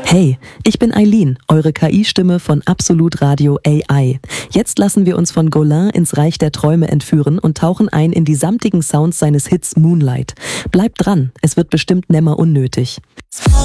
Hey, ich bin Eileen, eure KI-Stimme von Absolut Radio AI. Jetzt lassen wir uns von Gaulin ins Reich der Träume entführen und tauchen ein in die samtigen Sounds seines Hits Moonlight. Bleibt dran, es wird bestimmt nimmer unnötig.